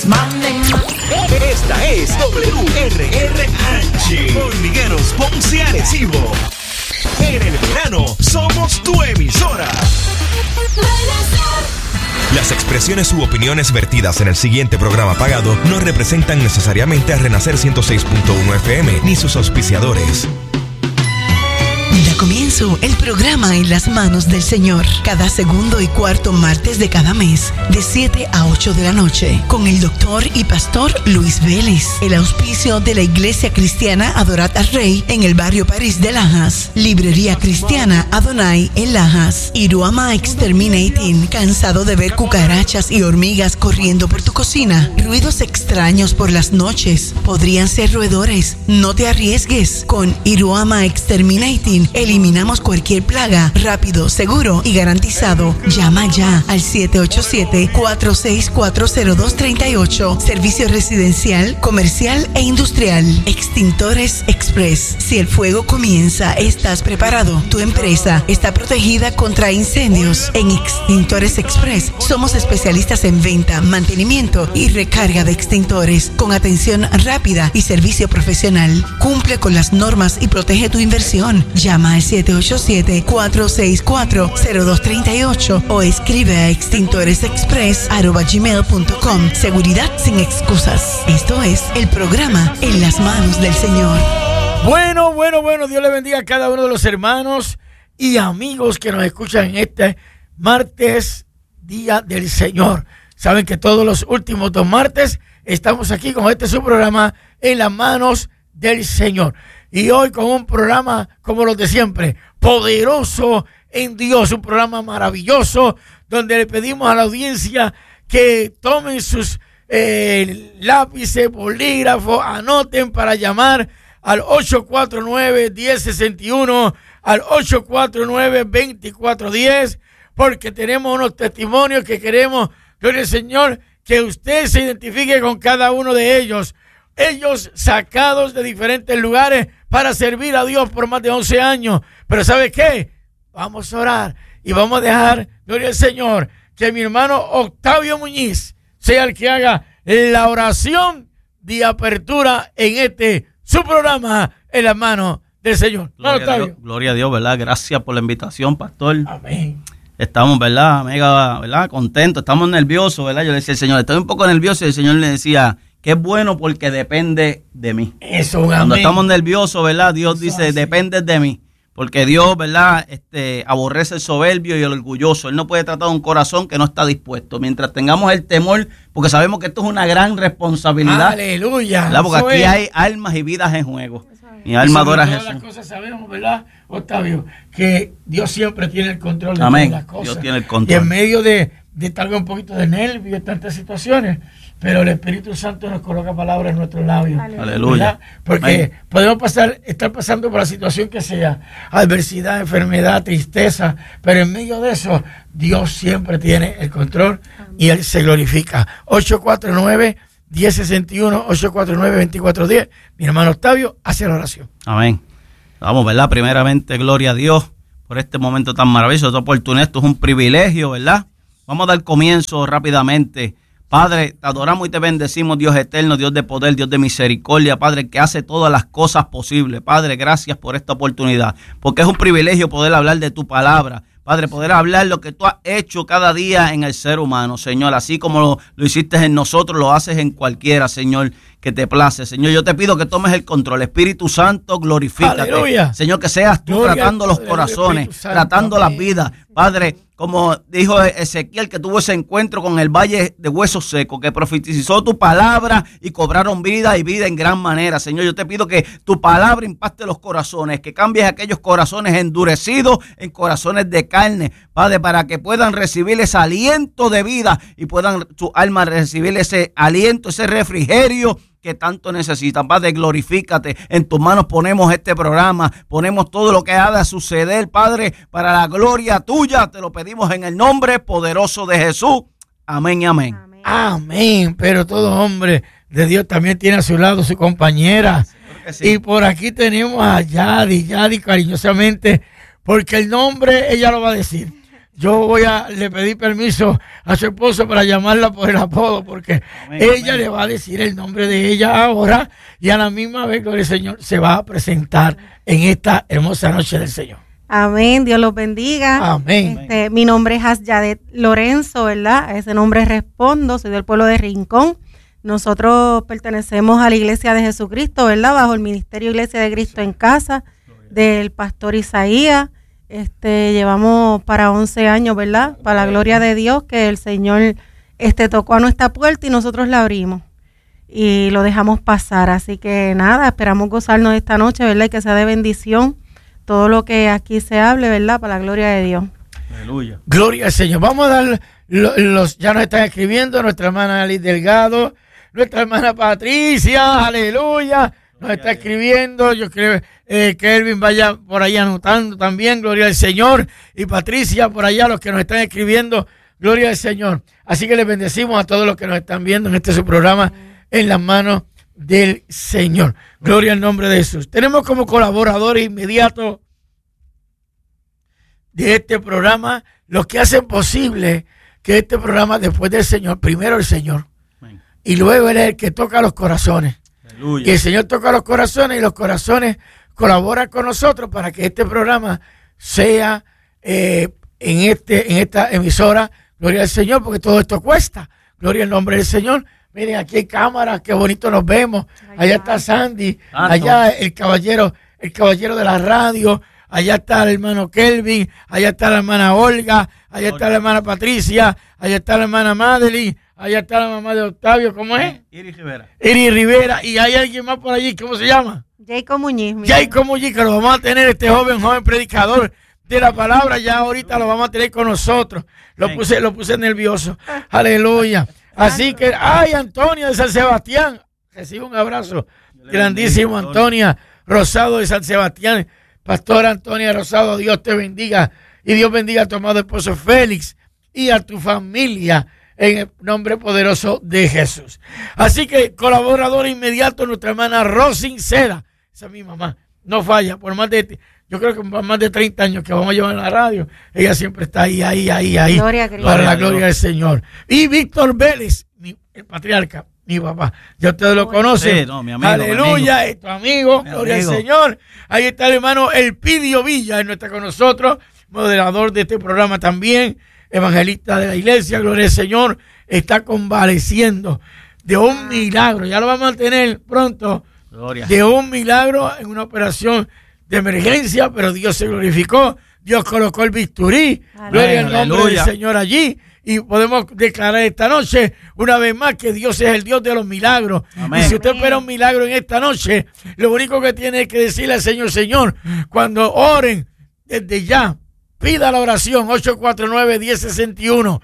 Esta es WRRH Hormigueros Ponce Arecibo. En el verano somos tu emisora. Las expresiones u opiniones vertidas en el siguiente programa pagado no representan necesariamente a Renacer 106.1 FM ni sus auspiciadores. Da comienzo el programa En las manos del Señor, cada segundo y cuarto martes de cada mes, de 7 a 8 de la noche, con el doctor y pastor Luis Vélez. El auspicio de la Iglesia Cristiana Adorat al Rey en el barrio París de Lajas, Librería Cristiana Adonai en Lajas, Iruama Exterminating. ¿Cansado de ver cucarachas y hormigas corriendo por tu cocina? Ruidos extraños por las noches, podrían ser roedores. No te arriesgues. Con Iruama Exterminating eliminamos cualquier plaga, rápido, seguro y garantizado. Llama ya al 787-4640238. Servicio residencial, comercial e industrial. Extintores Express. Si el fuego comienza, estás preparado. Tu empresa está protegida contra incendios. En Extintores Express somos especialistas en venta, mantenimiento y recarga de extintores, con atención rápida y servicio profesional. Cumple con las normas y protege tu inversión. Llama al 787-464-0238 o escribe a extintoresexpress@gmail.com. Seguridad sin excusas. Esto es el programa En las manos del Señor. Bueno, Dios le bendiga a cada uno de los hermanos y amigos que nos escuchan en este martes, Día del Señor. Saben que todos los últimos 2 martes estamos aquí con este su programa En las manos del Señor. Y hoy con un programa como los de siempre, poderoso en Dios, un programa maravilloso donde le pedimos a la audiencia que tomen sus lápices, bolígrafos, anoten para llamar al 849-1061, al 849-2410, porque tenemos unos testimonios que queremos, gloria al Señor, que usted se identifique con cada uno de ellos. Ellos sacados de diferentes lugares para servir a Dios por más de 11 años. Pero ¿sabe qué? Vamos a orar y vamos a dejar, gloria al Señor, que mi hermano Octavio Muñiz sea el que haga la oración de apertura en su programa En las manos del Señor. Gloria a Dios, ¿verdad? Gracias por la invitación, pastor. Amén. Estamos, ¿verdad? Mega, ¿verdad? Contentos, estamos nerviosos, ¿verdad? Yo le decía al Señor, estoy un poco nervioso, y el Señor le decía, que es bueno porque depende de mí. Eso, cuando amén. Estamos nerviosos, ¿verdad? Dios eso dice, así. depende de mí. Porque Dios, ¿verdad? Aborrece el soberbio y el orgulloso. Él no puede tratar un corazón que no está dispuesto. Mientras tengamos el temor, porque sabemos que esto es una gran responsabilidad. Aleluya. ¿Verdad? Porque aquí hay almas y vidas en juego. Mi alma adora a Jesús. Todas las cosas sabemos, ¿verdad, Octavio? Que Dios siempre tiene el control de Amén. todas las cosas. Dios tiene el control. Y en medio de tal vez un poquito de nervio y tantas situaciones, pero el Espíritu Santo nos coloca palabras en nuestros labios. Aleluya. ¿Verdad? Porque podemos estar pasando por la situación que sea, adversidad, enfermedad, tristeza, pero en medio de eso, Dios siempre tiene el control y Él se glorifica. 849-1061, 849-2410. Mi hermano Octavio hace la oración. Amén. Vamos, ¿verdad? Primeramente, gloria a Dios por este momento tan maravilloso, esta oportunidad. Esto es un privilegio, ¿verdad? Vamos a dar comienzo rápidamente. Padre, te adoramos y te bendecimos, Dios eterno, Dios de poder, Dios de misericordia, Padre, que hace todas las cosas posibles. Padre, gracias por esta oportunidad, porque es un privilegio poder hablar de tu palabra. Padre, poder hablar lo que tú has hecho cada día en el ser humano, Señor. Así como lo hiciste en nosotros, lo haces en cualquiera, Señor, que te place. Señor, yo te pido que tomes el control. Espíritu Santo, glorifícate. Aleluya. Señor, que seas tú tratando los corazones, tratando las vidas. Padre, como dijo Ezequiel, que tuvo ese encuentro con el valle de huesos secos, que profetizó tu palabra y cobraron vida y vida en gran manera. Señor, yo te pido que tu palabra impacte los corazones, que cambies aquellos corazones endurecidos en corazones de carne, Padre, para que puedan recibir ese aliento de vida y puedan su alma recibir ese aliento, ese refrigerio que tanto necesitan. Padre, glorifícate. En tus manos ponemos este programa, ponemos todo lo que ha de suceder, Padre, para la gloria tuya. Te lo pedimos en el nombre poderoso de Jesús. Amén y amén. Amén. Pero todo hombre de Dios también tiene a su lado su compañera. Sí. Y por aquí tenemos a Yadi cariñosamente, porque el nombre ella lo va a decir. yo le pedí permiso a su esposo para llamarla por el apodo, porque ella le va a decir el nombre de ella ahora y a la misma vez, gloria al Señor, se va a presentar en esta hermosa noche del Señor. Amén, Dios los bendiga. Amén. Mi nombre es Asyadet Lorenzo, ¿verdad? A ese nombre respondo, soy del pueblo de Rincón. Nosotros pertenecemos a la Iglesia de Jesucristo, ¿verdad? Bajo el Ministerio Iglesia de Cristo en Casa, del pastor Isaías. Llevamos para 11 años, ¿verdad? Para la gloria de Dios, que el Señor tocó a nuestra puerta y nosotros la abrimos y lo dejamos pasar. Así que nada, esperamos gozarnos de esta noche, ¿verdad? Y que sea de bendición todo lo que aquí se hable, ¿verdad? Para la gloria de Dios. Aleluya. Gloria al Señor. Vamos a dar ya nos están escribiendo nuestra hermana Alice Delgado, nuestra hermana Patricia, aleluya. Nos está escribiendo, yo creo que Kelvin vaya por ahí anotando también, gloria al Señor, y Patricia por allá, los que nos están escribiendo, gloria al Señor. Así que les bendecimos a todos los que nos están viendo en su programa, En las manos del Señor. Gloria al nombre de Jesús. Tenemos como colaboradores inmediatos de este programa los que hacen posible que este programa, después del Señor, primero el Señor, y luego Él es el que toca los corazones. Aleluya. Y el Señor toca los corazones y los corazones colaboran con nosotros para que este programa sea en esta emisora, gloria al Señor, porque todo esto cuesta. Gloria al nombre del Señor. Miren, aquí hay cámaras, qué bonito nos vemos. Allá está Sandy, allá el caballero de la radio, allá está el hermano Kelvin, allá está la hermana Olga, allá está la hermana Patricia, allá está la hermana Madeline, allá está la mamá de Octavio, ¿cómo es? Iris Rivera, y hay alguien más por allí, ¿cómo se llama? Jacob Muñiz, que lo vamos a tener, este joven predicador de la palabra, ya ahorita lo vamos a tener con nosotros. Lo puse nervioso. Aleluya. Así que, Antonia de San Sebastián, recibe un abrazo grandísimo, Antonia Rosado de San Sebastián. Pastora Antonia Rosado, Dios te bendiga y Dios bendiga a tu amado esposo Félix y a tu familia en el nombre poderoso de Jesús. Así que colaborador inmediato, nuestra hermana Rosin Seda, esa es mi mamá, no falla, yo creo que por más de 30 años que vamos a llevar en la radio, ella siempre está ahí, para la gloria del Señor. Y Víctor Vélez, el patriarca, mi papá, ya ustedes lo conocen. Sí, no, mi amigo, aleluya, es tu amigo, gloria al Señor. Ahí está el hermano Elpidio Villa, él no está con nosotros, moderador de este programa también, evangelista de la iglesia, gloria al Señor, está convaleciendo de un milagro, ya lo vamos a tener pronto, gloria. De un milagro en una operación de emergencia, pero Dios se glorificó, Dios colocó el bisturí, gloria al nombre del Señor allí. Y podemos declarar esta noche, una vez más, que Dios es el Dios de los milagros. Amén. Y si usted espera un milagro en esta noche, lo único que tiene que decirle al Señor, Señor, cuando oren, desde ya, pida la oración, 849-1061,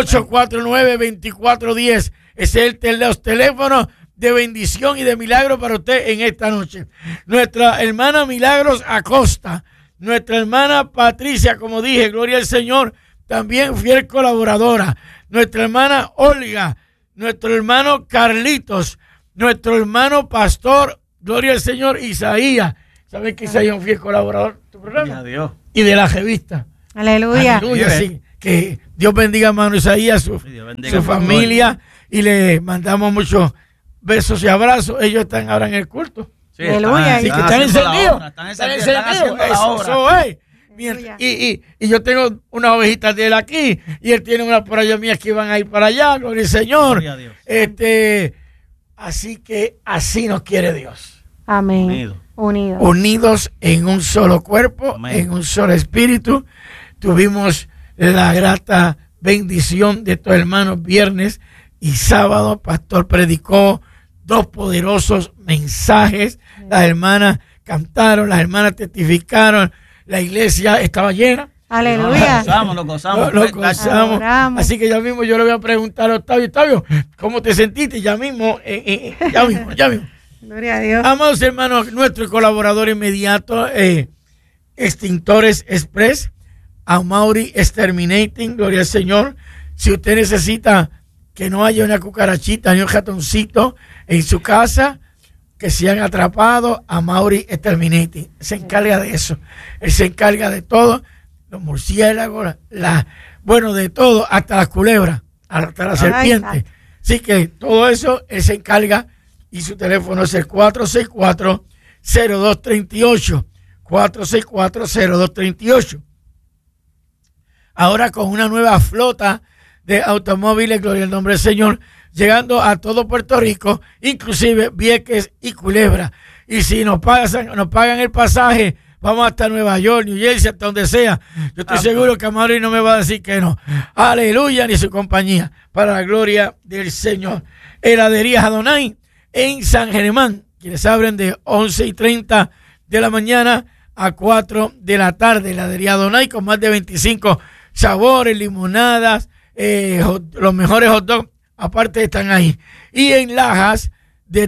849-2410. Ese es los teléfonos de bendición y de milagro para usted en esta noche. Nuestra hermana Milagros Acosta, nuestra hermana Patricia, como dije, gloria al Señor, también fiel colaboradora, nuestra hermana Olga, nuestro hermano Carlitos, nuestro hermano pastor, gloria al Señor, Isaías. ¿Saben que Isaías es un fiel colaborador de tu programa? Y de la revista. Aleluya. Aleluya, sí. Que Dios bendiga, hermano Isaías, su familia, y le mandamos muchos besos y abrazos. Ellos están ahora en el culto. Sí, aleluya. Así que están encendidos. Están encendidos. Eso es. Y yo tengo unas ovejitas de él aquí y él tiene unas por allá mías que van a ir para allá, gloria al Señor. Así que así nos quiere Dios. Amén. Unidos en un solo cuerpo, amén, en un solo espíritu. Tuvimos la grata bendición de estos hermanos viernes y sábado. Pastor predicó 2 poderosos mensajes. Las hermanas cantaron, las hermanas testificaron. La iglesia estaba llena. Aleluya. Nos gozamos. Así que ya mismo yo le voy a preguntar a Octavio, ¿cómo te sentiste? Ya mismo. Gloria a Dios. Amados hermanos, nuestro colaborador inmediato, Extintores Express, Amaury Exterminating, gloria al Señor. Si usted necesita que no haya una cucarachita ni un ratoncito en su casa, que se han atrapado, Amaury Exterminating se encarga de eso. Él se encarga de todo, los murciélagos, bueno, de todo, hasta las culebras, hasta las serpientes. Así que todo eso, él se encarga y su teléfono es el 464-0238. 464-0238. Ahora con una nueva flota de automóviles, gloria al nombre del Señor, llegando a todo Puerto Rico, inclusive Vieques y Culebra. Y si nos pagan el pasaje, vamos hasta Nueva York, New Jersey, hasta donde sea. Yo estoy seguro que Amaury no me va a decir que no. Aleluya, ni su compañía, para la gloria del Señor. Heladerías Adonai en San Germán, quienes abren de 11:30 de la mañana a 4 de la tarde. Heladería Adonai con más de 25 sabores, limonadas, los mejores hot dogs, aparte están ahí. Y en Lajas, de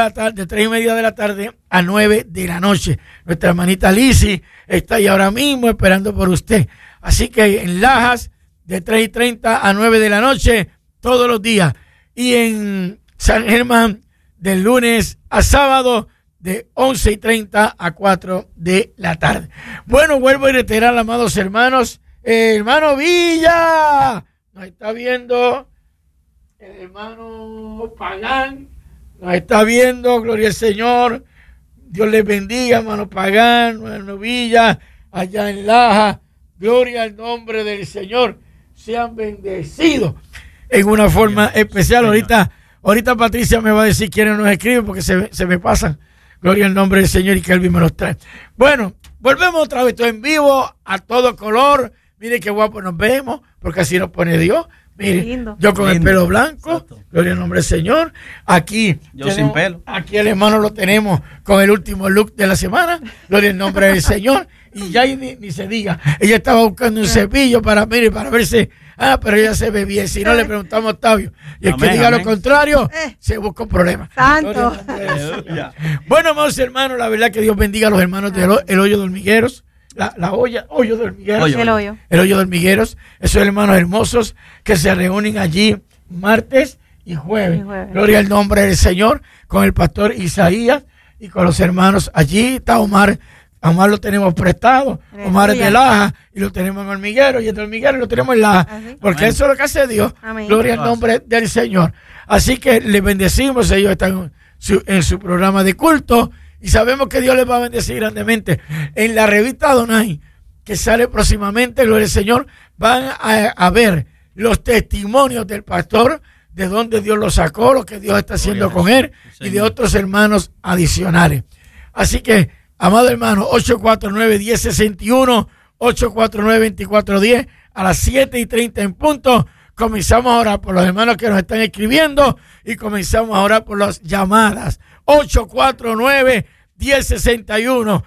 3:30 de la tarde a 9 de la noche. Nuestra hermanita Lizzy está ahí ahora mismo esperando por usted. Así que en Lajas, de 3:30 a 9 de la noche, todos los días. Y en San Germán, de lunes a sábado, de 11:30 a 4 de la tarde. Bueno, vuelvo a reiterar, amados hermanos, hermano Villa, nos está viendo el hermano Pagán, nos está viendo, gloria al Señor, Dios les bendiga, hermano Pagán, hermano Villa, allá en Laja, gloria al nombre del Señor, sean bendecidos en una forma especial. Ahorita Patricia me va a decir quiénes nos escriben porque se me pasan, gloria al nombre del Señor, y que Kelvin me los trae. Bueno, volvemos otra vez, estoy en vivo, a todo color. Mire qué guapo nos vemos, porque así nos pone Dios. Mire, yo con el pelo blanco, exacto. Gloria al nombre del Señor. Aquí, yo sin pelo. Aquí el hermano lo tenemos con el último look de la semana, gloria al nombre del Señor. Y ya ni se diga, ella estaba buscando un cepillo para verse, pero ella se ve bien. Si no, le preguntamos a Octavio. Y el que diga lo contrario, se busca un problema. Santo. Bueno, amados hermanos, la verdad que Dios bendiga a los hermanos del Hoyo de Hormigueros. Hoyo de Hormigueros. El Hoyo de Hormigueros. Esos hermanos hermosos que se reúnen allí martes y jueves. Gloria al nombre del Señor, con el pastor Isaías y con los hermanos allí. Está Omar lo tenemos prestado. Omar es de Laja y lo tenemos en Hormiguero, y el Hormiguero lo tenemos en Laja. Porque eso es lo que hace Dios. Amén. Gloria al nombre del Señor. Así que les bendecimos. Ellos están en su programa de culto. Y sabemos que Dios les va a bendecir grandemente. En la revista Adonai, que sale próximamente, gloria al Señor, van a ver los testimonios del pastor, de dónde Dios lo sacó, lo que Dios está haciendo con él, y de otros hermanos adicionales. Así que, amado hermano, 849-1061, 849-2410, a las 7:30 en punto, comenzamos a orar por los hermanos que nos están escribiendo y comenzamos a orar por las llamadas. 849-1061,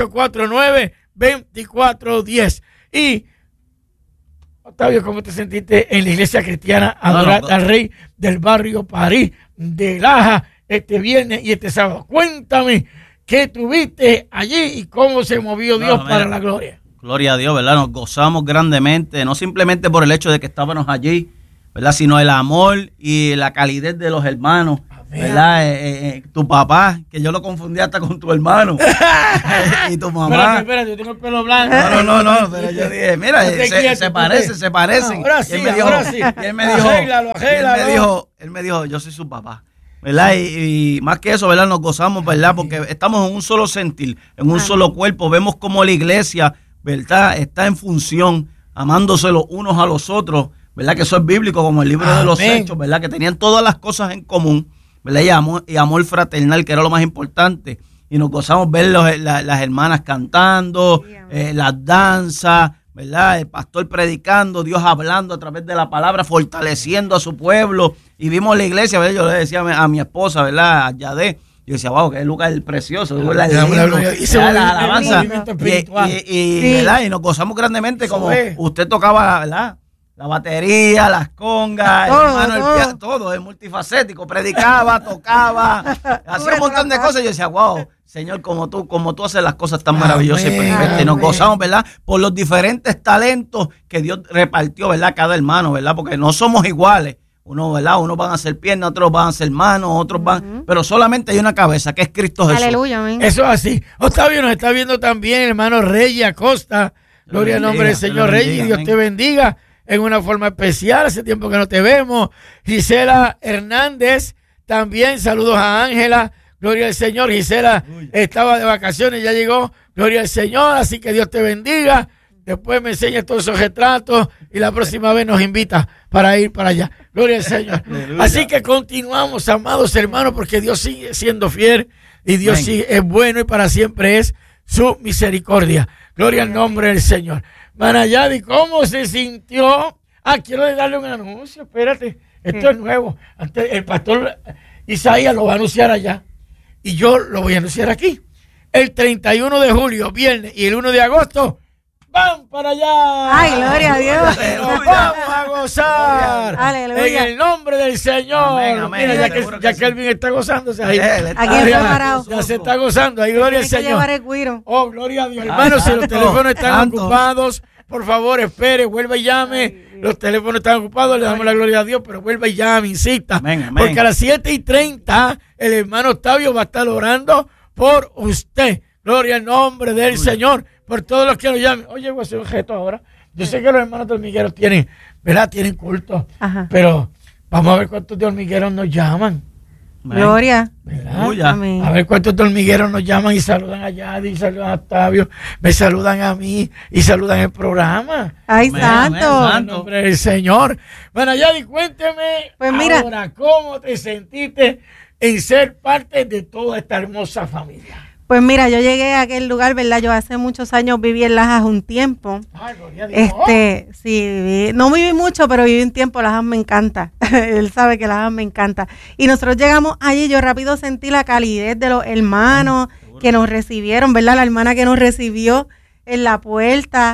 849-2410. Y, Octavio, ¿cómo te sentiste en la iglesia cristiana adorar al Rey del barrio París de Laja este viernes y este sábado? Cuéntame qué tuviste allí y cómo se movió Dios para la gloria. Gloria a Dios, ¿verdad? Nos gozamos grandemente, no simplemente por el hecho de que estábamos allí, ¿verdad? Sino el amor y la calidez de los hermanos. ¿Verdad? Tu papá, que yo lo confundí hasta con tu hermano. Y tu mamá. Espérate, yo tengo el pelo blanco. No, pero yo dije, mira, se parecen. Ahora sí. Y él me dijo, yo soy su papá. ¿Verdad? Y más que eso, ¿verdad? Nos gozamos, ¿verdad? Porque estamos en un solo sentir, en un solo cuerpo. Vemos como la iglesia, ¿verdad? Está en función, amándose los unos a los otros, ¿verdad? Que eso es bíblico, como el libro de los Hechos, ¿verdad? Que tenían todas las cosas en común, ¿verdad? Y amor fraternal, que era lo más importante. Y nos gozamos ver las hermanas cantando, las danzas, ¿verdad? El pastor predicando, Dios hablando a través de la palabra, fortaleciendo a su pueblo. Y vimos la iglesia, ¿verdad? Yo le decía a mi esposa, ¿verdad? A Yadé. Yo decía, wow, qué lugar precioso. La alabanza. ¿Verdad? Y nos gozamos grandemente como usted tocaba, ¿verdad? La batería, las congas, todo es multifacético. Predicaba, tocaba, hacía un montón de cosas. Y yo decía, wow, Señor, como tú haces las cosas tan maravillosas y perfectas. Y nos gozamos, ¿verdad? Por los diferentes talentos que Dios repartió, ¿verdad? Cada hermano, ¿verdad? Porque no somos iguales. Uno, ¿verdad? Unos van a ser piernas, otros van a ser manos, otros van... Pero solamente hay una cabeza, que es Cristo Jesús. Aleluya, amén. Eso es así. Octavio nos está viendo también, hermano Reyes Acosta. Gloria al nombre del Señor Reyes. Dios te bendiga. en una forma especial. Hace tiempo que no te vemos. Gisela Hernández, también saludos a Ángela. Gloria al Señor. Gisela estaba de vacaciones, ya llegó. Gloria al Señor, así que Dios te bendiga. Después me enseña todos esos retratos y la próxima vez nos invita para ir para allá. Gloria al Señor. Así que continuamos, amados hermanos, porque Dios sigue siendo fiel y Dios sí es bueno y para siempre es su misericordia. Gloria al nombre del Señor. Manayadi, ¿cómo se sintió? Quiero darle un anuncio, espérate, esto es nuevo. Antes, el pastor Isaías lo va a anunciar allá y yo lo voy a anunciar aquí. El 31 de julio, viernes, y el 1 de agosto, ¡van para allá! ¡Ay, gloria a Dios! ¡Nos vamos a gozar! ¡Aleluya! En el nombre del Señor. Amén, amén. Mira, ya que Elvin está gozándose ahí. Aquí está parado. Ya se está gozando ahí, gloria al Tiene que llevar Señor. el güiro. Oh, gloria a Dios. Hermanos, si los teléfonos están ocupados, por favor, espere, vuelva y llame. Los teléfonos están ocupados, le damos la gloria a Dios, pero vuelva y llame, insista. Amén, amén. Porque a las 7:30 el hermano Octavio va a estar orando por usted. Gloria al nombre del Señor, por todos los que nos llamen. Oye, voy a hacer un gesto ahora. Yo sé que los hermanos de hormigueros tienen, ¿verdad? Tienen culto. Ajá. Pero vamos a ver cuántos de hormigueros nos llaman. Gloria. ¿Verdad? Amén. A ver cuántos de hormigueros nos llaman y saludan a Yadi, y saludan a Octavio, me saludan a mí y saludan el programa. ¡Ay, Amén, santo! amén, En nombre del Señor. Bueno, Yadi, cuénteme Pues mira. ahora cómo te sentiste en ser parte de toda esta hermosa familia. Pues mira, yo llegué a aquel lugar, ¿verdad? Yo hace muchos años viví en Lajas un tiempo. Ay, gloria a Dios. Sí, no viví mucho, pero viví un tiempo. Lajas me encanta. Él sabe que Lajas me encanta. Y nosotros llegamos allí, yo rápido sentí la calidez de los hermanos que nos recibieron, ¿verdad? La hermana que nos recibió en la puerta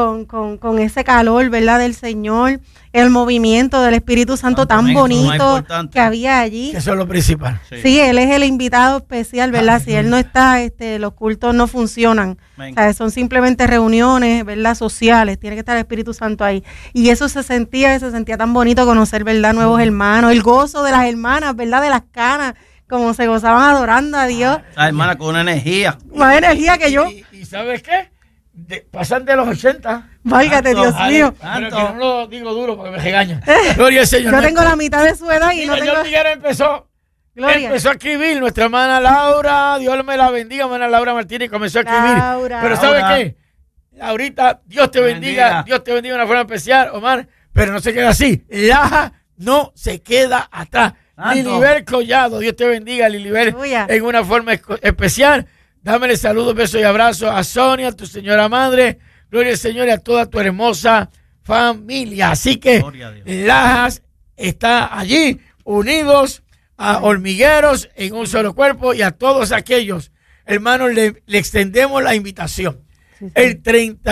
con ese calor, ¿verdad? Del Señor, el movimiento del Espíritu Santo tan Amén, eso es lo más bonito importante. que había allí. Eso es lo principal. Sí, él es el invitado especial, ¿verdad? Si él no está, los cultos no funcionan. Amén. O sea, son simplemente reuniones, ¿verdad? Sociales. Tiene que estar el Espíritu Santo ahí. Y eso se sentía tan bonito conocer, ¿verdad? Nuevos hermanos, el gozo de las hermanas, ¿verdad? De las canas, como se gozaban adorando a Dios. Esa hermana con una energía. Más energía que yo. ¿Y sabes qué? Pasan de los 80. Válgate, Dios mío. Pero que no lo digo duro porque me regañan. Gloria al Señor. Yo tengo la mitad de su edad y no Mira, tengo... John Miguel Gloria. empezó a escribir. Nuestra hermana Laura, Dios me la bendiga, hermana Laura Martínez, comenzó a escribir. Laura. Pero ¿sabes Laura. qué? Ahorita Dios te bendiga, Dios te bendiga de una forma especial, Omar, pero no se queda así. Laja no se queda atrás. Santo. Lilibel Collado, Dios te bendiga, Lilibel, Aleluya. en una forma especial. Dámele saludos, besos y abrazos a Sonia, tu señora madre. Gloria al Señor y a toda tu hermosa familia. Así que Gloria a Dios. Lajas está allí, unidos a hormigueros en un solo cuerpo, y a todos aquellos hermanos le extendemos la invitación. El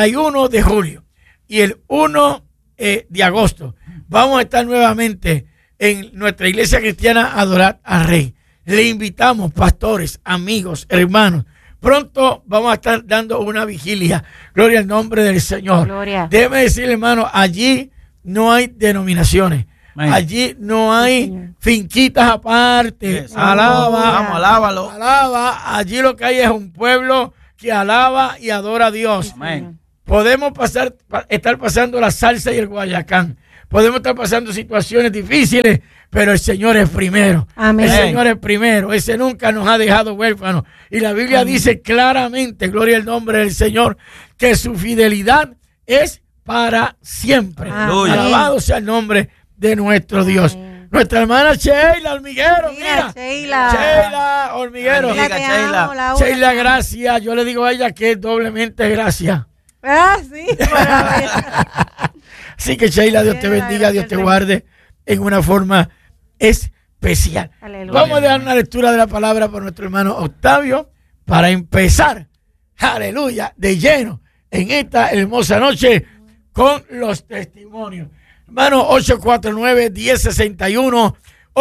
31 de julio y el 1 de agosto vamos a estar nuevamente en nuestra iglesia cristiana Adorar al Rey. Le invitamos, pastores, amigos, hermanos. Pronto vamos a estar dando una vigilia. Gloria al nombre del Señor. Gloria. Déjeme decirle, hermano, allí no hay denominaciones. Amén. Allí no hay finquitas aparte. Yes. Alaba, Vamos, alábalo. alaba. Allí lo que hay es un pueblo que alaba y adora a Dios. Amén. Podemos estar pasando la salsa y el guayacán. Podemos estar pasando situaciones difíciles, pero el Señor es primero. Amén. El Señor es primero. Ese nunca nos ha dejado huérfanos. Y la Biblia dice claramente, gloria al nombre del Señor, que su fidelidad es para siempre. Amén. Alabado sea el nombre de nuestro Dios. Amén. Nuestra hermana Sheila Hormiguero, mira. Sheila. Sheila Hormiguero. Amiga, Sheila, te Sheila. amo, Laura. Sheila, gracias. Yo le digo a ella que es doblemente gracias. Ah, sí. Así que Sheila, Dios te Bien, bendiga, Dios te gracias, guarde en una forma especial. Aleluya. Vamos a dar una lectura de la palabra por nuestro hermano Octavio para empezar, aleluya, de lleno en esta hermosa noche con los testimonios. Hermano, 849-1061,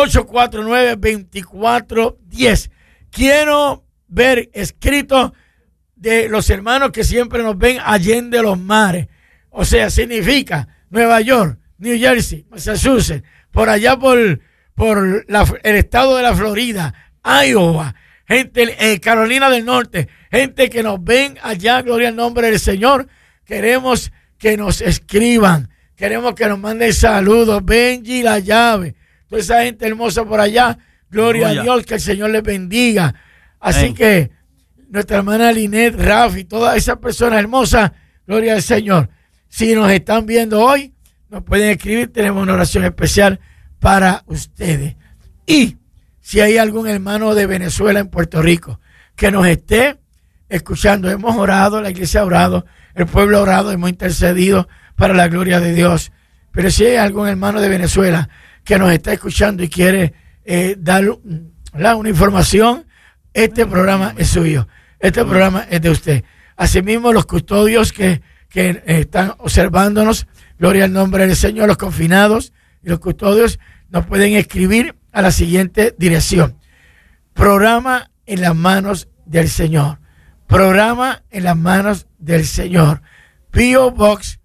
849-2410. Quiero ver escrito de los hermanos que siempre nos ven allende los mares. O sea, significa Nueva York, New Jersey, Massachusetts, por allá por el estado de la Florida, Iowa, gente, Carolina del Norte, gente que nos ven allá, gloria al nombre del Señor. Queremos que nos escriban. queremos que nos manden saludos. Benji, la llave, toda esa gente hermosa por allá, gloria a Dios, que el Señor les bendiga. Así que nuestra hermana Linet, Rafi, todas esas personas hermosas, gloria al Señor. Si nos están viendo hoy, nos pueden escribir, tenemos una oración especial para ustedes. Y si hay algún hermano de Venezuela en Puerto Rico que nos esté escuchando, hemos orado, la iglesia ha orado, el pueblo ha orado, hemos intercedido para la gloria de Dios. Pero si hay algún hermano de Venezuela que nos está escuchando y quiere dar una información, este programa es suyo, este programa es de usted. Asimismo, los custodios que están observándonos, gloria al nombre del Señor, los confinados y los custodios nos pueden escribir a la siguiente dirección: programa en las manos del Señor, programa en las manos del Señor, P.O. Box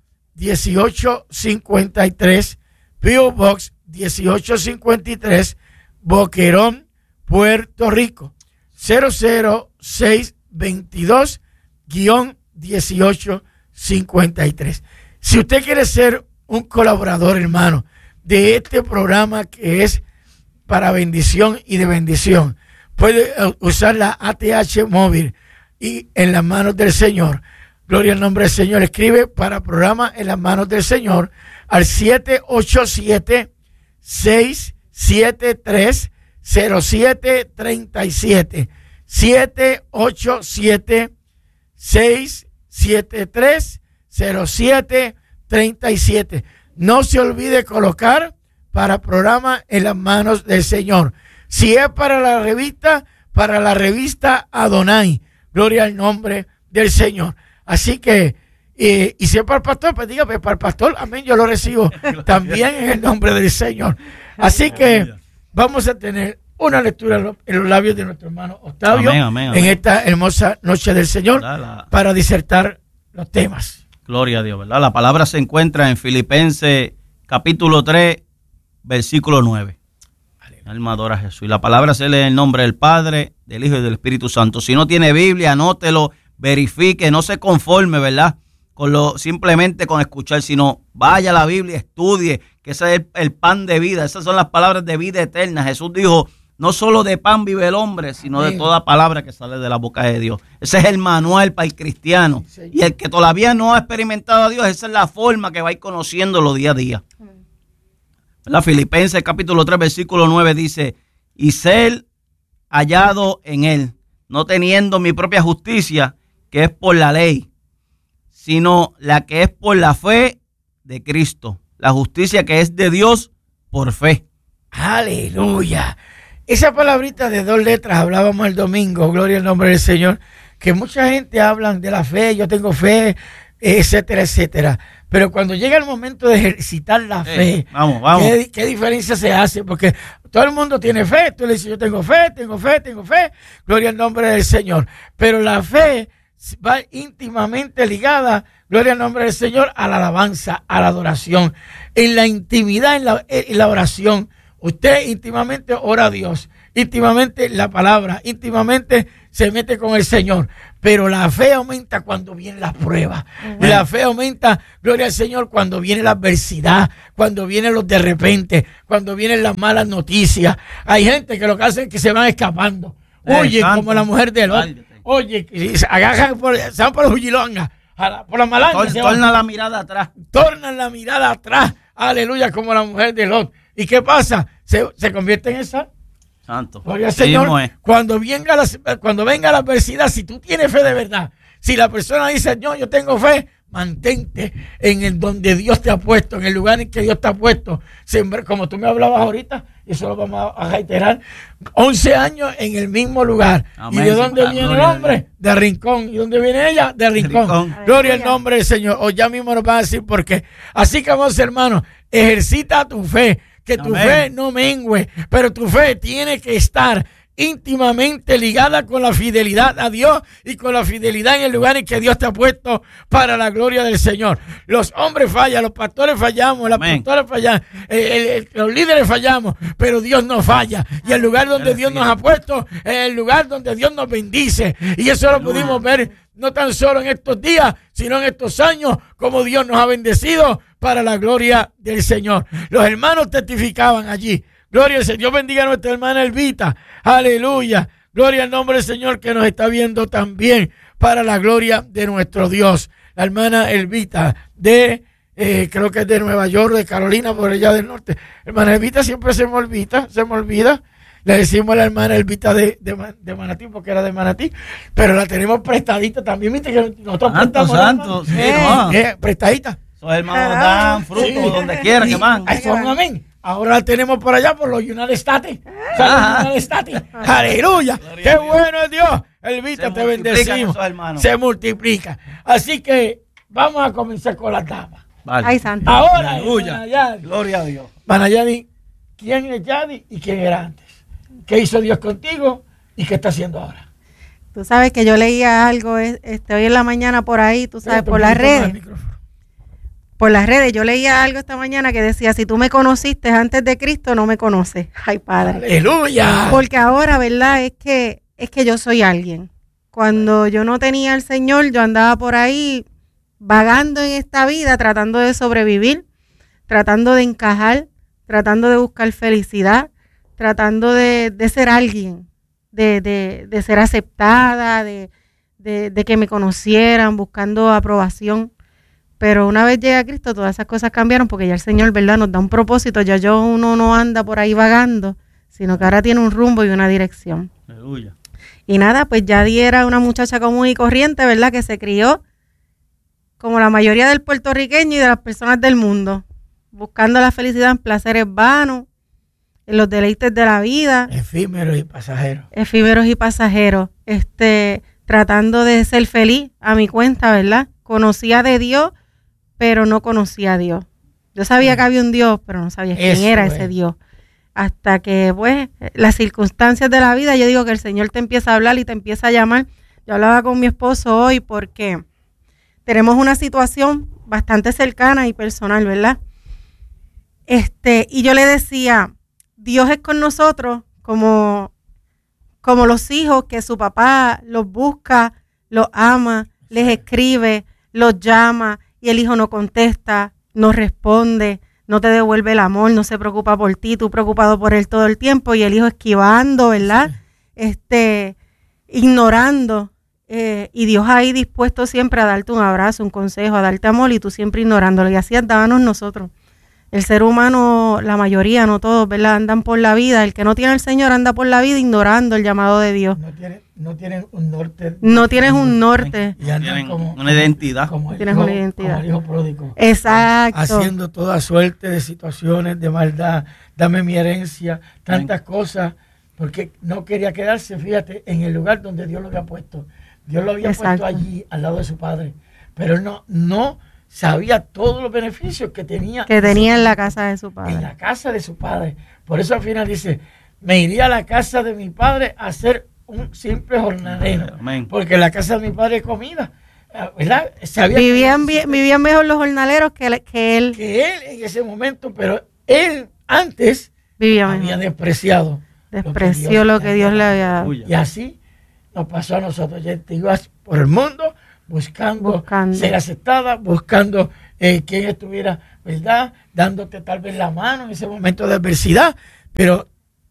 1853, P.O. Box 1853, Boquerón, Puerto Rico, 00622-1853. Si usted quiere ser un colaborador, hermano, de este programa que es para bendición y de bendición, puede usar la ATH móvil y en las manos del Señor. Gloria al nombre del Señor. Escribe para programa en las manos del Señor al 787-673-0737. 787-673-0737. No se olvide colocar para programa en las manos del Señor. Si es para la revista Adonai. Gloria al nombre del Señor. Así que, y si es para el pastor, pues diga, pues para el pastor, amén, yo lo recibo también en el nombre del Señor. Así que vamos a tener una lectura en los labios de nuestro hermano Octavio, amén. En esta hermosa noche del Señor, para disertar los temas. Gloria a Dios, ¿verdad? La palabra se encuentra en Filipenses capítulo 3, versículo 9. Alma adora a Jesús. Y la palabra se lee en el nombre del Padre, del Hijo y del Espíritu Santo. Si no tiene Biblia, anótelo, verifique, no se conforme, ¿verdad? Simplemente con escuchar, sino vaya a la Biblia, estudie, que ese es el pan de vida. Esas son las palabras de vida eterna. Jesús dijo, no solo de pan vive el hombre, sino de toda palabra que sale de la boca de Dios. Ese es el manual para el cristiano. Y el que todavía no ha experimentado a Dios, esa es la forma que va a ir conociéndolo día a día. ¿Verdad? Filipenses capítulo 3, versículo 9 dice, y ser hallado en él, no teniendo mi propia justicia, que es por la ley, sino la que es por la fe de Cristo, la justicia que es de Dios por fe. Aleluya. Esa palabrita de 2 letras hablábamos el domingo, gloria al nombre del Señor, que mucha gente habla de la fe, yo tengo fe, etcétera, etcétera. Pero cuando llega el momento de ejercitar la fe, vamos. ¿Qué diferencia se hace? Porque todo el mundo tiene fe. Tú le dices, yo tengo fe. Gloria al nombre del Señor. Pero la fe va íntimamente ligada, gloria al nombre del Señor, a la alabanza, a la adoración. En la intimidad, en la oración, usted íntimamente ora a Dios. Íntimamente la palabra, íntimamente se mete con el Señor. Pero la fe aumenta cuando vienen las pruebas. La fe aumenta, gloria al Señor, cuando viene la adversidad, cuando vienen los de repente, cuando vienen las malas noticias. Hay gente que lo que hace es que se van escapando. Oye, como la mujer de Lot. Oye, se agarran, se van por los Huilongas, por la malanga. Torna la mirada atrás. Tornan la mirada atrás. Aleluya, como la mujer de Lot. ¿Y qué pasa? Se convierte en esa. Santo. Gloria al Señor. Cuando venga la adversidad, si tú tienes fe de verdad, si la persona dice, no, yo tengo fe, mantente en el donde Dios te ha puesto, en el lugar en que Dios te ha puesto. Como tú me hablabas ahorita, y eso lo vamos a reiterar, 11 años en el mismo lugar. Amén. ¿Y de dónde viene el hombre? De Rincón. ¿Y dónde viene ella? De Rincón. Gloria al nombre del Señor. O ya mismo nos van a decir por qué. Así que vamos, hermanos, ejercita tu fe. Que tu fe no mengüe, pero tu fe tiene que estar íntimamente ligada con la fidelidad a Dios y con la fidelidad en el lugar en que Dios te ha puesto para la gloria del Señor. Los hombres fallan, los pastores fallamos, las pastoras fallan, los líderes fallamos, pero Dios no falla. Y el lugar donde Dios nos ha puesto es el lugar donde Dios nos bendice. Y eso lo pudimos ver no tan solo en estos días, sino en estos años, como Dios nos ha bendecido para la gloria del Señor. Los hermanos testificaban allí. Gloria al Señor. Dios bendiga a nuestra hermana Elvita. Aleluya. Gloria al nombre del Señor que nos está viendo también para la gloria de nuestro Dios. La hermana Elvita de, creo que es de Nueva York, de Carolina, por allá del norte. Hermana Elvita siempre se me olvida. Le decimos a la hermana Elvita de Manatí, porque era de Manatí, pero la tenemos prestadita también. Viste que nosotros prestamos. Prestadita. Esos hermanos dan frutos donde quiera que van. Amén. Ahora la tenemos por allá, por los United States. Aleluya. Qué bueno es Dios. Elvita, te bendecimos. Se multiplica. Así que vamos a comenzar con las damas. Vale. Ay, santo. Ahora, Gloria a Dios. Manayadi, ¿quién es Yadi y quién era antes? ¿Qué hizo Dios contigo y qué está haciendo ahora? Tú sabes que yo leía algo hoy en la mañana por ahí, tú sabes, por las redes. Por las redes, yo leía algo esta mañana que decía, si tú me conociste antes de Cristo, no me conoces. Ay, Padre. ¡Aleluya! Porque ahora, ¿verdad? Es que yo soy alguien. Cuando yo no tenía al Señor, yo andaba por ahí vagando en esta vida, tratando de sobrevivir, tratando de encajar, tratando de buscar felicidad, tratando de ser alguien, de ser aceptada, de que me conocieran, buscando aprobación. Pero una vez llegué a Cristo, todas esas cosas cambiaron porque ya el Señor, ¿verdad?, nos da un propósito. Ya uno no anda por ahí vagando, sino que ahora tiene un rumbo y una dirección. Aleluya. Y nada, pues Yadi era una muchacha común y corriente, ¿verdad?, que se crió como la mayoría del puertorriqueño y de las personas del mundo, buscando la felicidad en placeres vanos, en los deleites de la vida. Efímeros y pasajeros. Tratando de ser feliz a mi cuenta, ¿verdad? Conocía de Dios, pero no conocía a Dios. Yo sabía que había un Dios, pero no sabía quién era ese Dios. Hasta que, pues, las circunstancias de la vida, yo digo que el Señor te empieza a hablar y te empieza a llamar. Yo hablaba con mi esposo hoy porque tenemos una situación bastante cercana y personal, ¿verdad? Y yo le decía, Dios es con nosotros como los hijos que su papá los busca, los ama, les escribe, los llama y el hijo no contesta, no responde, no te devuelve el amor, no se preocupa por ti, tú preocupado por él todo el tiempo y el hijo esquivando, ¿verdad? Ignorando, y Dios ahí dispuesto siempre a darte un abrazo, un consejo, a darte amor y tú siempre ignorándolo. Y así andábamos nosotros. El ser humano, la mayoría, no todos, ¿verdad?, andan por la vida. El que no tiene al Señor anda por la vida ignorando el llamado de Dios. No tienen un norte. No tienes un norte. Y andan como una identidad. Tienes una identidad. Como el hijo pródigo. Exacto. Haciendo toda suerte de situaciones de maldad. Dame mi herencia, tantas cosas. Porque no quería quedarse, fíjate, en el lugar donde Dios lo había puesto. Dios lo había puesto allí, al lado de su padre. Pero él no sabía todos los beneficios que tenía en la casa de su padre. En la casa de su padre. Por eso al final dice, me iría a la casa de mi padre a ser un simple jornalero. Amén. Porque en la casa de mi padre hay comida. ¿Verdad? Vivían mejor los jornaleros que él. Que él en ese momento, pero él antes había despreciado. Despreció lo que Dios le había dado. Y así nos pasó a nosotros. Ya te ibas por el mundo buscando ser aceptada, buscando quien estuviera, ¿verdad?, dándote tal vez la mano en ese momento de adversidad. Pero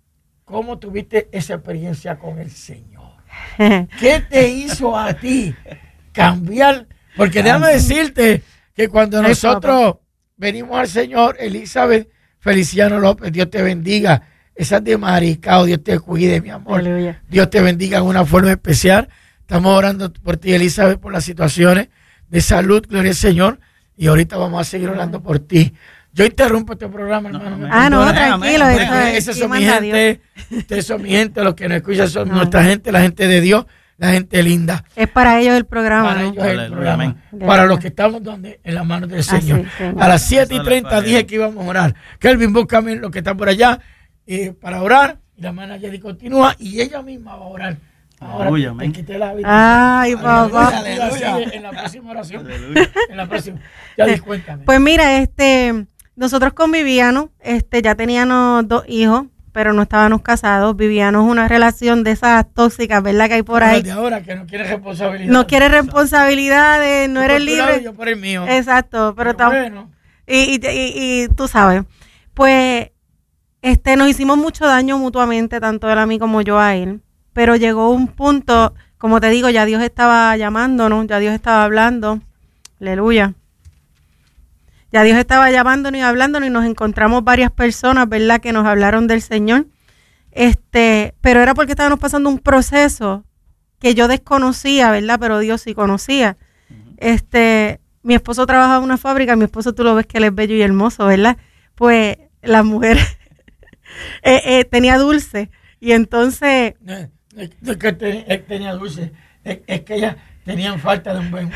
¿cómo tuviste esa experiencia con el Señor? ¿Qué te hizo a ti cambiar? Porque déjame decirte que cuando nosotros venimos al Señor, Elizabeth Feliciano López, Dios te bendiga. Esas de Maricao, Dios te cuide, mi amor. Aleluya. Dios te bendiga en una forma especial. Estamos orando por ti, Elizabeth, por las situaciones de salud, gloria al Señor. Y ahorita vamos a seguir orando por ti. Yo interrumpo este programa, hermano. Tranquilo. Esas son mi gente. Ustedes son mi gente. Los que nos escuchan son nuestra gente, la gente de Dios, la gente linda. Es para ellos el programa. Para ellos el programa. Para los que estamos en las manos del Señor. A las 7:30 dije que íbamos a orar. Kelvin, búscame los que están por allá para orar. Y la hermana Yadi continúa y ella misma va a orar. Ahora te quité la vida. Ay, papá. En la próxima oración. En la próxima. Ya cuéntame. Pues mira, nosotros convivíamos, ya teníamos 2 hijos, pero no estábamos casados, vivíamos una relación de esas tóxicas, ¿verdad?, que hay por ahí. De ahora, que no quiere responsabilidad. No quiere responsabilidades, no eres libre. Yo por el mío. Exacto, pero Y tú sabes, pues nos hicimos mucho daño mutuamente, tanto él a mí como yo a él, pero llegó un punto, como te digo, ya Dios estaba llamándonos, ya Dios estaba hablando, aleluya. Ya Dios estaba llamándonos y hablándonos y nos encontramos varias personas, ¿verdad?, que nos hablaron del Señor. Pero era porque estábamos pasando un proceso que yo desconocía, ¿verdad? Pero Dios sí conocía. Mi esposo trabaja en una fábrica, mi esposo tú lo ves que él es bello y hermoso, ¿verdad? Pues la mujer tenía dulce y entonces... No es que tenía dulce, es que ella... Tenían falta de un buen...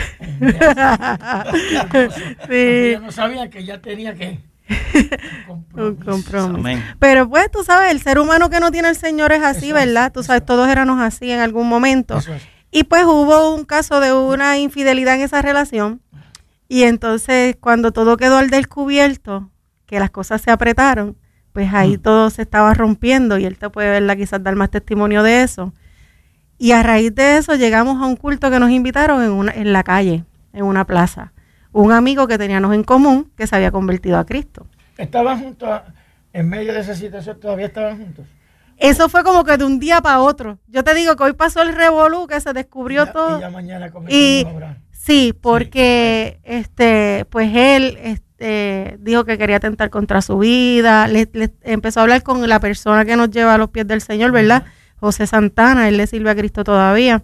Sí. Yo no sabía que ya tenía que... Un compromiso. Pero pues tú sabes, el ser humano que no tiene el Señor es así, ¿verdad? Tú sabes, todos éramos así en algún momento. Y pues hubo un caso de una infidelidad en esa relación. Y entonces cuando todo quedó al descubierto, que las cosas se apretaron, pues ahí todo se estaba rompiendo y él te puede, ¿verdad?, quizás dar más testimonio de eso. Y a raíz de eso llegamos a un culto que nos invitaron en la calle, en una plaza. Un amigo que teníamos en común que se había convertido a Cristo. ¿Estaban juntos en medio de esa situación? ¿Todavía estaban juntos? Eso fue como que de un día para otro. Yo te digo que hoy pasó el revolú, que se descubrió todo. Y ya mañana comenzamos a orar. Sí, porque pues él dijo que quería atentar contra su vida. Le empezó a hablar con la persona que nos lleva a los pies del Señor, ¿verdad? José Santana, él le sirve a Cristo todavía.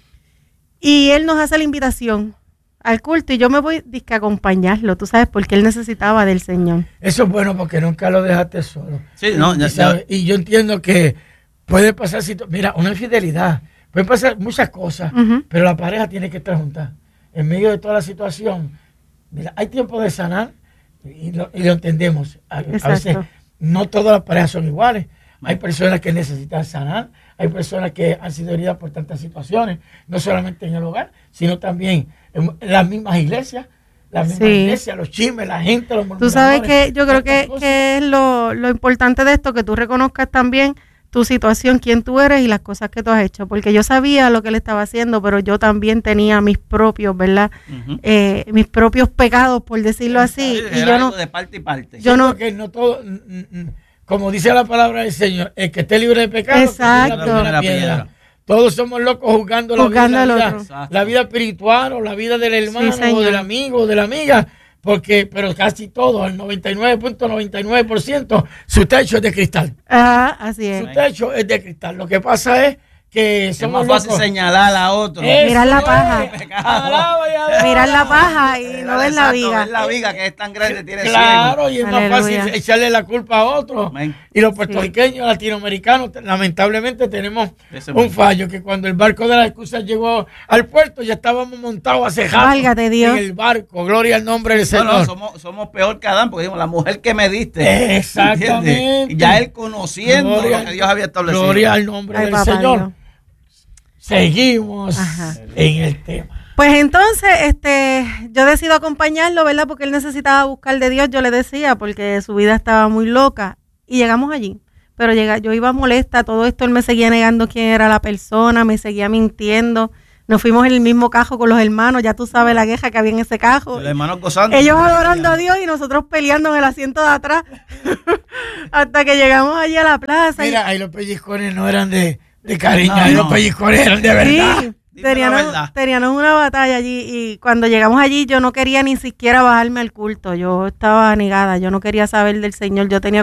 Y él nos hace la invitación al culto y yo me voy a acompañarlo, tú sabes, porque él necesitaba del Señor. Eso es bueno porque nunca lo dejaste solo. Sí, no, y yo entiendo que puede pasar, mira, una infidelidad, puede pasar muchas cosas, pero la pareja tiene que estar junta. En medio de toda la situación, mira, hay tiempo de sanar y lo entendemos. A veces no todas las parejas son iguales. Hay personas que necesitan sanar, hay personas que han sido heridas por tantas situaciones, no solamente en el hogar, sino también en las mismas iglesias, los chismes, la gente, los murmuradores. Tú sabes que yo creo que es lo importante de esto, que tú reconozcas también tu situación, quién tú eres y las cosas que tú has hecho, porque yo sabía lo que él estaba haciendo, pero yo también tenía mis propios, ¿verdad? Mis propios pecados, por decirlo así. Y yo no, de parte y parte. Yo no, porque no todo... Como dice la palabra del Señor, el que esté libre de pecado, exacto, la primera piedra. Todos somos locos juzgando la vida espiritual o la vida del hermano o del amigo o de la amiga, pero casi todo, el 99.99%, su techo es de cristal. Así es. Su techo es de cristal. Lo que pasa es que somos es más fácil señalar a otro. Mirar la paja. Mirar la paja y no ver la viga. Ver la viga que es tan grande, tiene claro, ciego. Y es más fácil echarle la culpa a otro. Amén. Y los puertorriqueños, latinoamericanos, lamentablemente tenemos un fallo, que cuando el barco de las excusas llegó al puerto, ya estábamos montados hace rato en el barco. Gloria al nombre del Señor. No, somos peor que Adán, porque dijimos, la mujer que me diste. Exactamente. Y ya él conociendo lo que Dios había establecido. Gloria al nombre del Señor. Dios. Seguimos en el tema. Pues entonces, yo decido acompañarlo, ¿verdad? Porque él necesitaba buscar de Dios, yo le decía, porque su vida estaba muy loca. Y llegamos allí. Pero yo iba molesta, todo esto, él me seguía negando quién era la persona, me seguía mintiendo. Nos fuimos en el mismo cajo con los hermanos, ya tú sabes la queja que había en ese cajo. Los hermanos gozando. Ellos adorando a Dios y nosotros peleando en el asiento de atrás. Hasta que llegamos allí a la plaza. Mira, ahí los pellizcones no eran de cariño, ahí los pellizcones eran de verdad. Sí. Teníamos una batalla allí y cuando llegamos allí yo no quería ni siquiera bajarme al culto, yo estaba negada, yo no quería saber del Señor, yo tenía